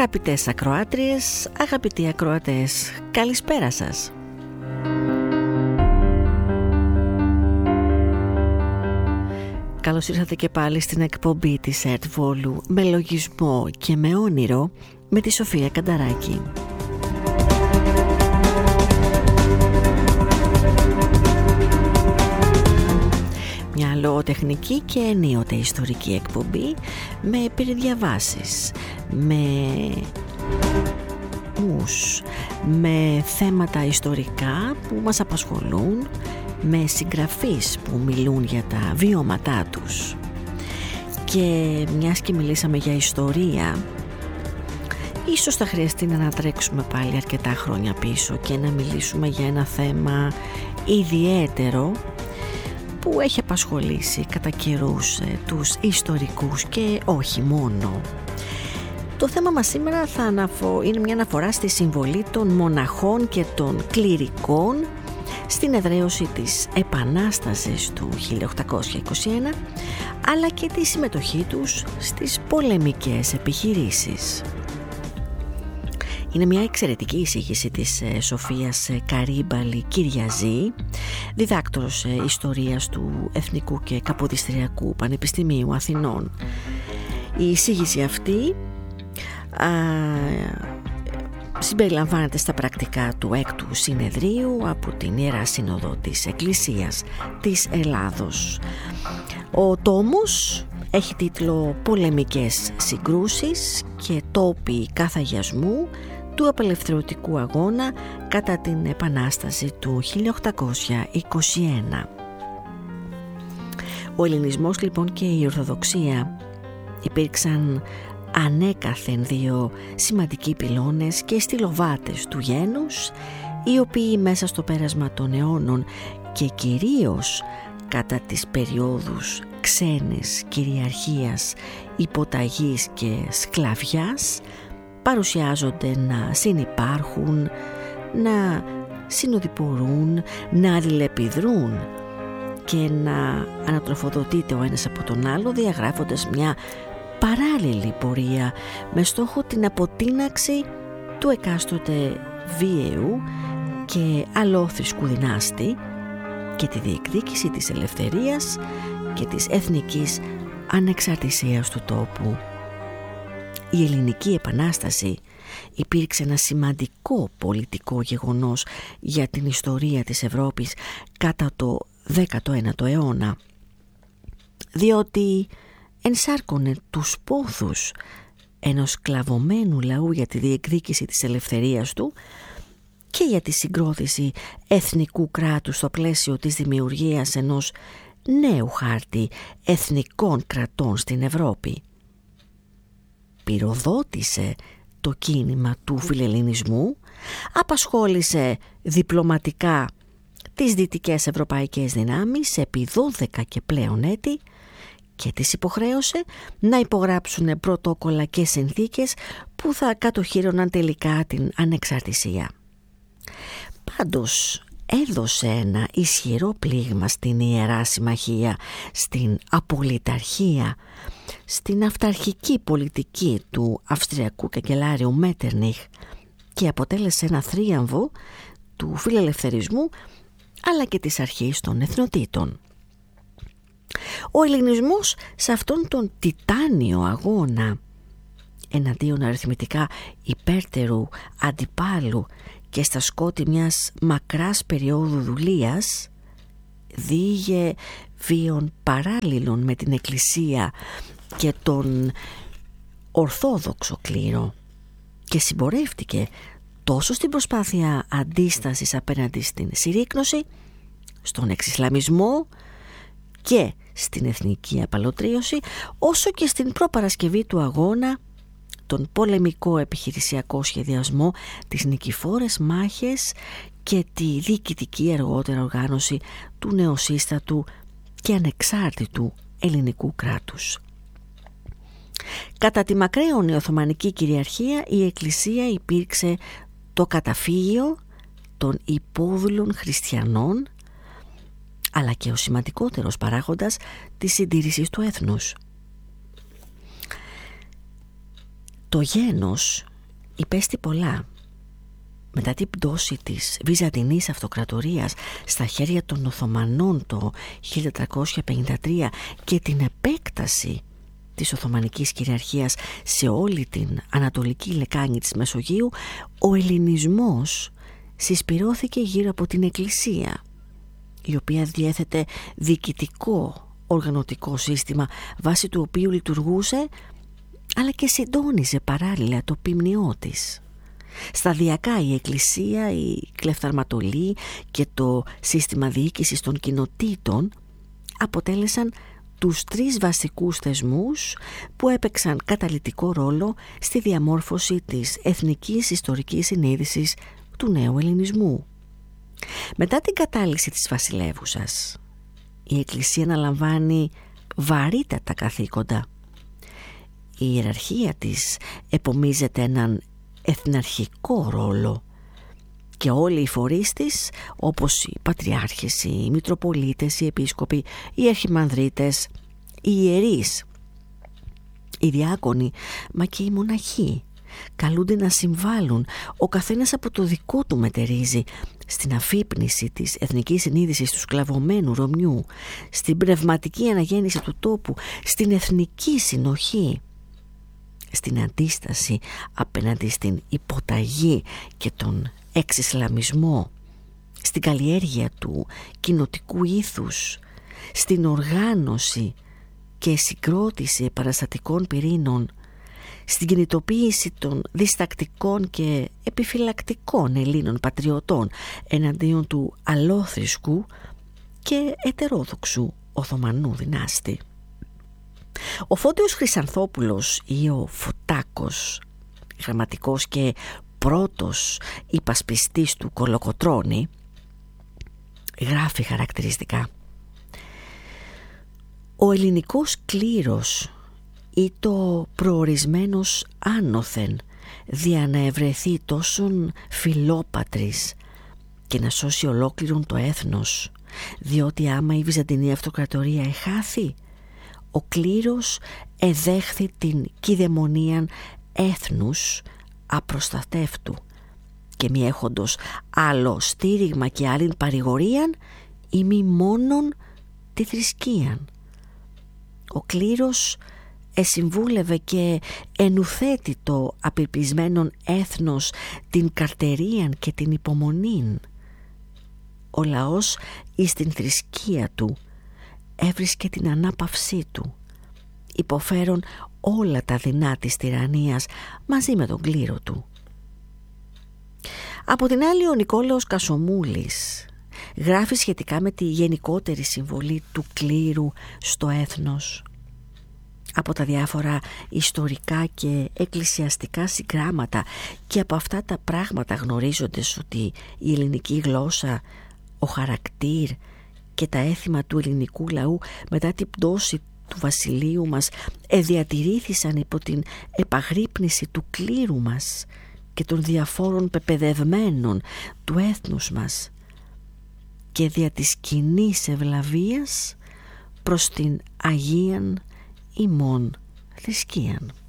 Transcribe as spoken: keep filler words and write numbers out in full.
Αγαπητές ακροάτριες, αγαπητοί ακροατές, καλησπέρα σας. Καλώς ήρθατε και πάλι στην εκπομπή της ΕΡΤ Βόλου με λογισμό και με όνειρο με τη Σοφία Κανταράκη. Μια λογοτεχνική και ενίοτε ιστορική εκπομπή με περιδιαβάσεις, με μους, με θέματα ιστορικά που μας απασχολούν, με συγγραφείς που μιλούν για τα βιώματά τους. Και μιας και μιλήσαμε για ιστορία, ίσως θα χρειαστεί να ανατρέξουμε πάλι αρκετά χρόνια πίσω και να μιλήσουμε για ένα θέμα ιδιαίτερο που έχει απασχολήσει κατά καιρούς ε, τους ιστορικούς και όχι μόνο. Το θέμα μας σήμερα θα αναφο... είναι μια αναφορά στη συμβολή των μοναχών και των κληρικών στην εδραίωση της Επανάστασης του χίλια οκτακόσια είκοσι ένα, αλλά και τη συμμετοχή τους στις πολεμικές επιχειρήσεις. Είναι μια εξαιρετική εισήγηση της ε, Σοφίας ε, Καρύμπαλη Κυριαζή, διδάκτορος ε, ιστορίας του Εθνικού και Καποδιστριακού Πανεπιστημίου Αθηνών. Η εισήγηση αυτή α, συμπεριλαμβάνεται στα πρακτικά του έκτου συνεδρίου από την Ιερά Σύνοδο της Εκκλησίας της Ελλάδος. Ο τόμος έχει τίτλο «Πολεμικές συγκρούσεις και τόποι καθαγιασμού του απελευθερωτικού αγώνα κατά την Επανάσταση του χίλια οκτακόσια είκοσι ένα». Ο Ελληνισμός λοιπόν και η Ορθοδοξία υπήρξαν ανέκαθεν δύο σημαντικοί πυλώνες και στυλοβάτες του γένους, οι οποίοι μέσα στο πέρασμα των αιώνων και κυρίως κατά τις περιόδους ξένης κυριαρχίας, υποταγής και σκλαβιάς παρουσιάζονται να συνυπάρχουν, να συνοδοιπορούν, να αλληλεπιδρούν και να ανατροφοδοτείται ο ένας από τον άλλο, διαγράφοντας μια παράλληλη πορεία με στόχο την αποτείναξη του εκάστοτε βίαιου και αλόθρησκου δυνάστη και τη διεκδίκηση της ελευθερίας και της εθνικής ανεξαρτησίας του τόπου. Η Ελληνική Επανάσταση υπήρξε ένα σημαντικό πολιτικό γεγονός για την ιστορία της Ευρώπης κατά το δέκατο ένατο αιώνα, διότι ενσάρκωνε τους πόθους ενός σκλαβωμένου λαού για τη διεκδίκηση της ελευθερίας του και για τη συγκρότηση εθνικού κράτους στο πλαίσιο της δημιουργίας ενός νέου χάρτη εθνικών κρατών στην Ευρώπη. Πυροδότησε το κίνημα του φιλελληνισμού, απασχόλησε διπλωματικά τις δυτικές ευρωπαϊκές δυνάμεις επί δώδεκα και πλέον έτη και τις υποχρέωσε να υπογράψουν πρωτόκολλα και συνθήκες που θα κατοχύρωναν τελικά την ανεξαρτησία. Πάντως έδωσε ένα ισχυρό πλήγμα στην Ιερά Συμμαχία, στην απολυταρχία, στην αυταρχική πολιτική του Αυστριακού καγκελάριου Μέττερνιχ και αποτέλεσε ένα θρίαμβο του φιλελευθερισμού αλλά και της αρχής των εθνοτήτων. Ο ελληνισμός σε αυτόν τον τιτάνιο αγώνα εναντίον αριθμητικά υπέρτερου αντιπάλου και στα σκότη μιας μακράς περίοδου δουλείας διήγε βίων παράλληλων με την Εκκλησία και τον Ορθόδοξο κλήρο και συμπορεύτηκε τόσο στην προσπάθεια αντίστασης απέναντι στην συρρίκνωση, στον εξισλαμισμό και στην εθνική απαλωτρίωση, όσο και στην προπαρασκευή του αγώνα, τον πολεμικό επιχειρησιακό σχεδιασμό, τις νικηφόρες μάχες και τη διοικητική αργότερα οργάνωση του νεοσύστατου και ανεξάρτητου ελληνικού κράτους. Κατά τη μακραίωνη Οθωμανική κυριαρχία η Εκκλησία υπήρξε το καταφύγιο των υπόδουλων χριστιανών, αλλά και ο σημαντικότερος παράγοντας της συντήρησης του έθνους. Το γένος υπέστη πολλά. Μετά την πτώση της Βυζαντινής Αυτοκρατορίας στα χέρια των Οθωμανών το χίλια τετρακόσια πενήντα τρία και την επέκταση της Οθωμανικής κυριαρχίας σε όλη την ανατολική λεκάνη της Μεσογείου, ο ελληνισμός συσπυρώθηκε γύρω από την Εκκλησία, η οποία διέθετε διοικητικό οργανωτικό σύστημα βάσει του οποίου λειτουργούσε, αλλά και συντόνιζε παράλληλα το ποιμνιό της. Σταδιακά η Εκκλησία, η κλεφταρματολή και το σύστημα διοίκησης των κοινοτήτων αποτέλεσαν τους τρεις βασικούς θεσμούς που έπαιξαν καταλυτικό ρόλο στη διαμόρφωση της εθνικής ιστορικής συνείδησης του νέου ελληνισμού. Μετά την κατάλυση της βασιλεύουσας, η Εκκλησία αναλαμβάνει βαρύτατα καθήκοντα. Η ιεραρχία της επομίζεται έναν εθναρχικό ρόλο και όλοι οι φορείς της, όπως οι πατριάρχες, οι μητροπολίτες, οι επίσκοποι, οι αρχιμανδρίτες, οι ιερείς, οι διάκονοι, μα και οι μοναχοί, καλούνται να συμβάλλουν ο καθένας από το δικό του μετερίζει στην αφύπνιση της εθνικής συνείδησης του σκλαβωμένου Ρωμιού, στην πνευματική αναγέννηση του τόπου, στην εθνική συνοχή, στην αντίσταση απέναντι στην υποταγή και τον εξισλαμισμό, στην καλλιέργεια του κοινοτικού ήθους, στην οργάνωση και συγκρότηση παραστατικών πυρήνων, στην κινητοποίηση των διστακτικών και επιφυλακτικών Ελλήνων πατριωτών εναντίον του αλόθρησκου και ετερόδοξου Οθωμανού δυνάστη. Ο Φώτιος Χρυσανθόπουλος ή ο Φωτάκος, γραμματικός και πρώτος υπασπιστής του Κολοκοτρώνη, γράφει χαρακτηριστικά: «Ο ελληνικός κλήρος ή το προορισμένος άνωθεν δια να ευρεθεί τόσον φιλόπατρης και να σώσει ολόκληρον το έθνος, διότι άμα η Βυζαντινή Αυτοκρατορία εχάθη, ο κλήρος εδέχθη την κηδαιμονίαν έθνους απροστατεύτου και μη έχοντος άλλο στήριγμα και άλλην παρηγορίαν ή μη μόνον τη θρησκείαν. Ο κλήρος εσυμβούλευε και ενουθέτει το απελπισμένον έθνος την καρτερίαν και την υπομονήν. Ο λαός εις την θρησκεία του έβρισκε την ανάπαυσή του, υποφέρον όλα τα δεινά της τυραννίας μαζί με τον κλήρο του». Από την άλλη, ο Νικόλαος Κασομούλης γράφει σχετικά με τη γενικότερη συμβολή του κλήρου στο έθνος. Από τα διάφορα ιστορικά και εκκλησιαστικά συγγράμματα και από αυτά τα πράγματα γνωρίζοντας ότι η ελληνική γλώσσα, ο χαρακτήρ και τα έθιμα του ελληνικού λαού μετά την πτώση του βασιλείου μας εδιατηρήθησαν υπό την επαγρύπνηση του κλήρου μας και των διαφόρων πεπαιδευμένων του έθνους μας και δια της κοινής ευλαβίας προς την Αγίαν ημών θρησκείαν.